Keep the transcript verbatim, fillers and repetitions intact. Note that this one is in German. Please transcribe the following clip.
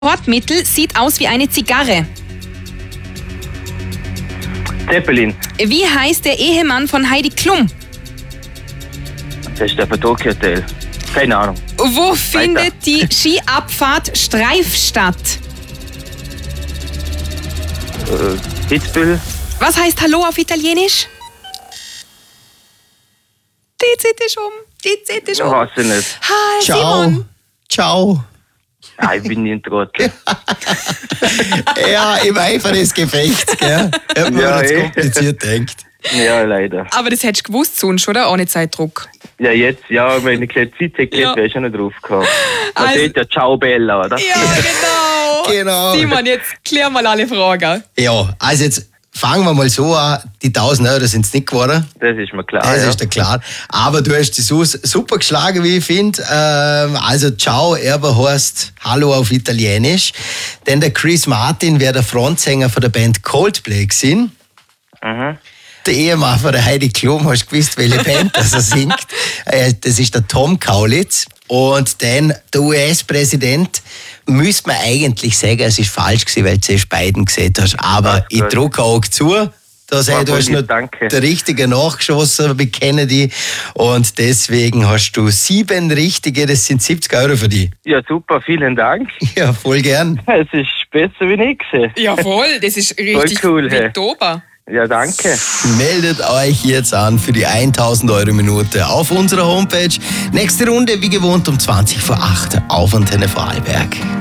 Transportmittel sieht aus wie eine Zigarre. Zeppelin. Wie heißt der Ehemann von Heidi Klum? Das ist der von Tokyo Hotel. Keine Ahnung. Wo findet die Skiabfahrt Streif statt? Äh, Kitzbühel. Was heißt Hallo auf Italienisch? Die Zeit ist um. Die Zeit ist um. Weiß ich nicht. Hi, Ciao. Simon. Ciao. Ah, ich bin nicht ein Trottel. Ja, im Eifer des Gefechts, gell? Ich hab mir Ja, das eh. kompliziert gedacht. Ja, leider. Aber das hättest du gewusst sonst, oder? Ohne Zeitdruck. Ja, jetzt, ja, wenn ich keine Zeit hätte, Ja. wäre ich schon nicht drauf gekommen. Da Also- steht ja Ciao Bella, oder? Ja, genau. Genau. Simon, jetzt klär mal alle Fragen. Ja, also jetzt fangen wir mal so an. Die tausend Euro sind es nicht geworden. Das ist mir klar. Das Ah, ja. ist ja klar. Aber du hast die Sus super geschlagen, wie ich finde. Ähm, also Ciao, Erbe heißt Hallo auf Italienisch. Denn der Chris Martin wäre der Frontsänger von der Band Coldplay gewesen. Mhm. Der Ehemann von der Heidi Klum, hast du gewusst, welche Band das er singt? Äh, Das ist der Tom Kaulitz. Und dann der U S-Präsident, müsste man eigentlich sagen, es ist falsch gewesen, weil du zuerst Biden gesehen hast. Aber Ach, ich gut. drücke auch zu. Da sei, du voll hast lieb, noch danke. der Richtige nachgeschossen mit Kennedy. Und deswegen hast du sieben Richtige, das sind siebzig Euro für dich. Ja, super, vielen Dank. Ja, voll gern. Es ist besser wie ich gesehen. Jawohl, das ist richtig cool, hey. Oktober. Ja, danke. Meldet euch jetzt an für die tausend Euro Minute auf unserer Homepage. Nächste Runde wie gewohnt um zwanzig vor acht auf Antenne Vorarlberg.